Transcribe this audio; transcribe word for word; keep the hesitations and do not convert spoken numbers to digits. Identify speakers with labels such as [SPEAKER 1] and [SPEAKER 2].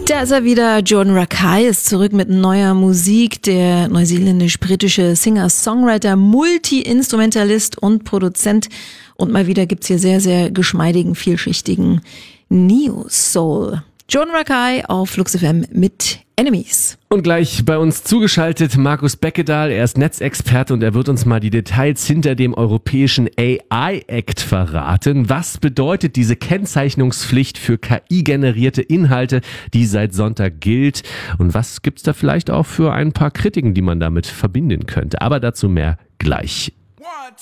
[SPEAKER 1] Da ist er wieder. Jordan Rakei ist zurück mit neuer Musik. Der neuseeländisch-britische Singer-Songwriter, Multi-Instrumentalist und Produzent. Und mal wieder gibt's hier sehr, sehr geschmeidigen, vielschichtigen Neo-Soul. Jordan Rakei auf Flux F M mit Enemies.
[SPEAKER 2] Und gleich bei uns zugeschaltet Markus Beckedahl, er ist Netzexperte und er wird uns mal die Details hinter dem europäischen A I-Act verraten. Was bedeutet diese Kennzeichnungspflicht für K I-generierte Inhalte, die seit Sonntag gilt? Und was gibt's da vielleicht auch für ein paar Kritiken, die man damit verbinden könnte? Aber dazu mehr gleich.